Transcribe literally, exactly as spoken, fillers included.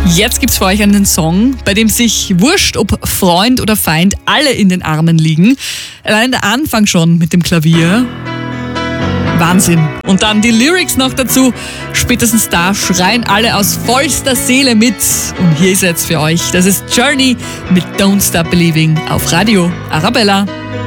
Jetzt gibt's für euch einen Song, bei dem sich wurscht, ob Freund oder Feind, alle in den Armen liegen. Allein der Anfang schon mit dem Klavier. Wahnsinn. Und dann die Lyrics noch dazu. Spätestens da schreien alle aus vollster Seele mit. Und hier ist jetzt für euch, das ist Journey mit Don't Stop Believing auf Radio Arabella.